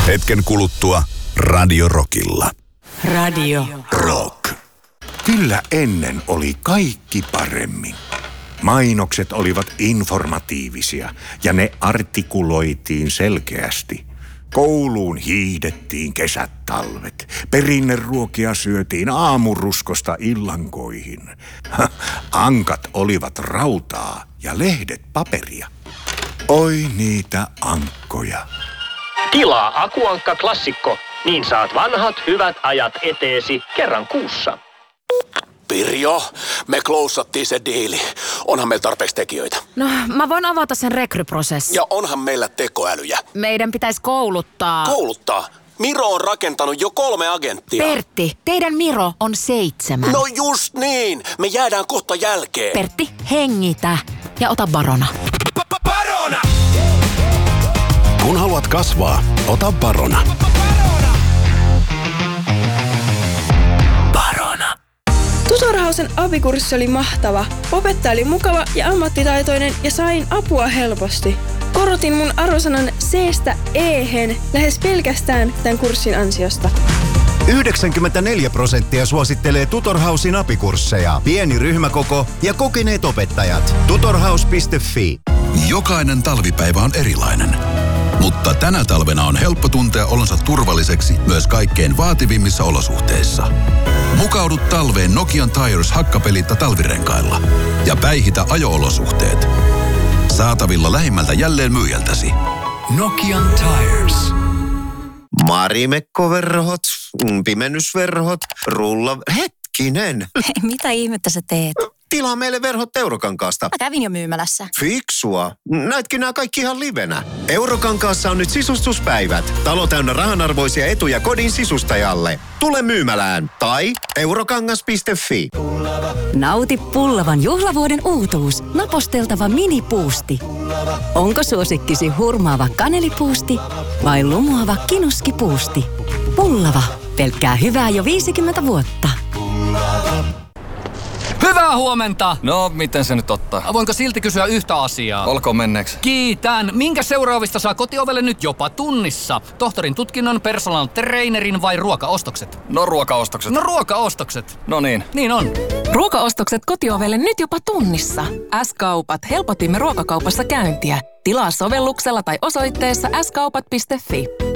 Hetken kuluttua Radio Rockilla. Radio Rock. Kyllä ennen oli kaikki paremmin. Mainokset olivat informatiivisia ja ne artikuloitiin selkeästi. Kouluun hiihdettiin kesät talvet. Perinneruokia syötiin aamuruskosta illankoihin. Ankat olivat rautaa ja lehdet paperia. Oi niitä ankkoja. Tilaa Akuankka Klassikko, niin saat vanhat hyvät ajat eteesi kerran kuussa. Pirjo, me klousattiin se diili. Onhan meillä tarpeeksi tekijöitä. No, mä voin avata sen rekryprosessin. Ja onhan meillä tekoälyjä. Meidän pitäisi kouluttaa. Kouluttaa? Miro on rakentanut jo 3 agenttia. Pertti, teidän Miro on 7. No just niin. Me jäädään kohta jälkeen. Pertti, hengitä ja ota Barona. Barona! Kun haluat kasvaa, ota Barona. Barona. Tutorhausen apikurssi oli mahtava. Opettaja oli mukava ja ammattitaitoinen ja sain apua helposti. Korotin mun arvosanan C:stä E:hen lähes pelkästään tämän kurssin ansiosta. 94% suosittelee Tutorhausin apikursseja. Pieni ryhmäkoko ja kokeneet opettajat. Tutorhaus.fi. Jokainen talvipäivä on erilainen. Mutta tänä talvena on helppo tuntea olonsa turvalliseksi myös kaikkein vaativimmissa olosuhteissa. Mukaudu talveen Nokian Tires hakkapelitta talvirenkailla ja päihitä ajo-olosuhteet. Saatavilla lähimmältä jälleen myyjältäsi. Nokian Tires. Marimekkoverhot, pimennysverhot, Hetkinen! Mitä ihmettä sä teet? Tilaa meille verhot Eurokankaasta. Mä kävin jo myymälässä. Fiksua. Näitkin nämä kaikki ihan livenä. Eurokankaassa on nyt sisustuspäivät. Talo täynnä rahanarvoisia etuja kodin sisustajalle. Tule myymälään tai eurokangas.fi. Nauti Pullavan juhlavuoden uutuus. Naposteltava minipuusti. Onko suosikkisi hurmaava kanelipuusti vai lumoava kinuskipuusti? Pullava. Pelkkää hyvää jo 50 vuotta. Hyvää huomenta! No, miten se nyt ottaa? Voinko silti kysyä yhtä asiaa? Olkoon menneeksi. Kiitän. Minkä seuraavista saa kotiovelle nyt jopa tunnissa? Tohtorin tutkinnon, personal trainerin vai ruokaostokset? No ruokaostokset. No ruokaostokset. No niin. Niin on. Ruokaostokset kotiovelle nyt jopa tunnissa. S-kaupat. Helpotimme ruokakaupassa käyntiä. Tilaa sovelluksella tai osoitteessa skaupat.fi.